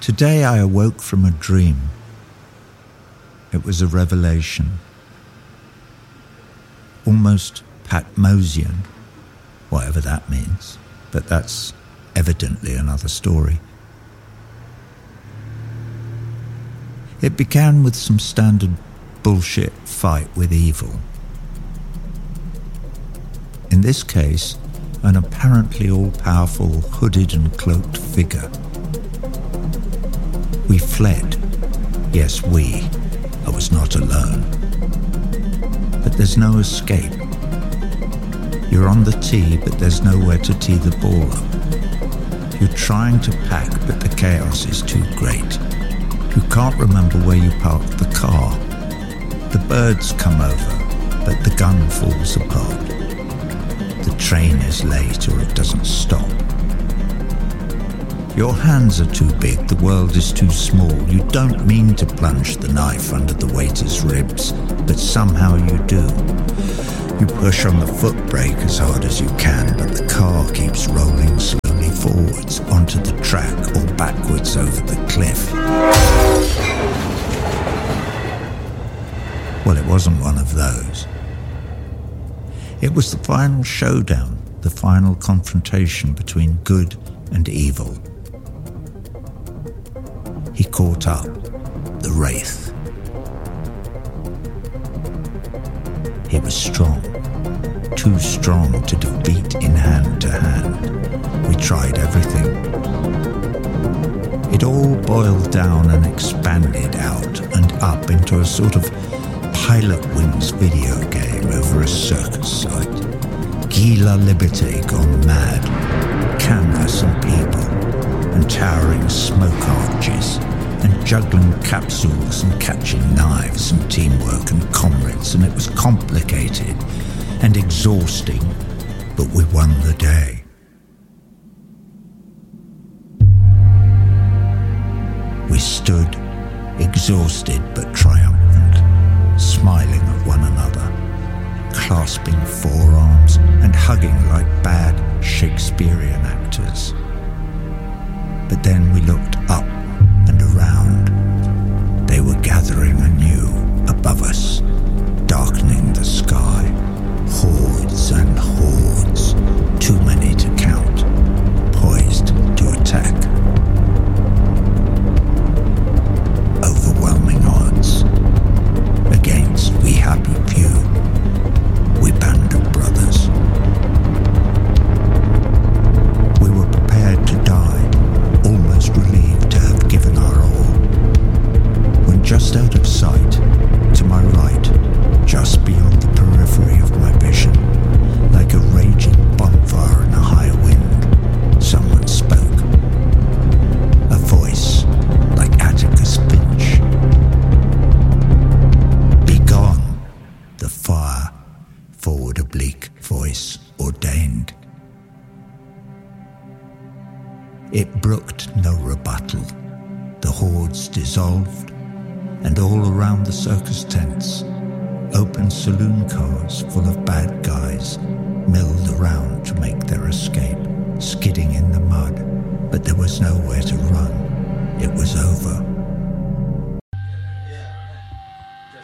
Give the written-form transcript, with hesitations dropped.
Today I awoke from a dream. It was a revelation. Almost Patmosian, whatever that means, but that's evidently another story. It began with some standard bullshit fight with evil. In this case, an apparently all-powerful hooded and cloaked figure. We fled. Yes, we. I was not alone. But there's no escape. You're on the tee, but there's nowhere to tee the ball up. You're trying to pack, but the chaos is too great. You can't remember where you parked the car. The birds come over, but the gun falls apart. The train is late or it doesn't stop. Your hands are too big, the world is too small. You don't mean to plunge the knife under the waiter's ribs, but somehow you do. You push on the foot brake as hard as you can, but the car keeps rolling slowly forwards onto the track or backwards over the cliff. Well, it wasn't one of those. It was the final showdown, the final confrontation between good and evil. He caught up, the Wraith. He was strong, too strong to defeat in hand to hand. We tried everything. It all boiled down and expanded out and up into a sort of Pilot Wings video game over a circus site. Guy Liberté gone mad, canvas and people, and towering smoke arches, and juggling capsules and catching knives and teamwork and comrades, and it was complicated and exhausting, but we won the day. We stood, exhausted but triumphant, smiling at one another, clasping forearms and hugging like bad Shakespearean actors. But then we looked up and around. They were gathering anew above us, darkening the sky. Hordes and hordes, too many to count, poised to attack. Overwhelming odds. Against we happy few, we band of brothers. We were prepared to die, almost relieved to have given our all, when just out of sight, to my right, just beyond the periphery of my vision, like a raging bonfire in a high wind, someone spoke. A voice like Atticus Finch. Be gone, the fire, forward oblique voice ordained. It brooked no rebuttal. The hordes dissolved, and all around the circus tents, open saloon cars full of bad guys milled around to make their escape, skidding in the mud, but there was nowhere to run. It was over.